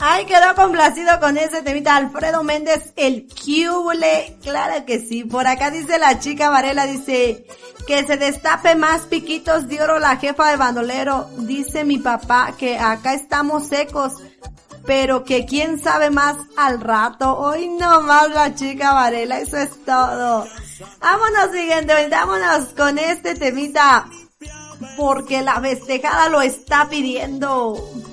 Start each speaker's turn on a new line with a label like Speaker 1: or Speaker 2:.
Speaker 1: Ay, quedó complacido con ese temita Alfredo Méndez, el cúbule. Claro que sí. Por acá dice la chica Varela, dice que se destape más piquitos de oro la jefa de bandolero. Dice mi papá que acá estamos secos, pero que quién sabe más al rato. Hoy no más la chica Varela, eso es todo. Vámonos siguiente, vámonos con este temita, porque la festejada lo está pidiendo.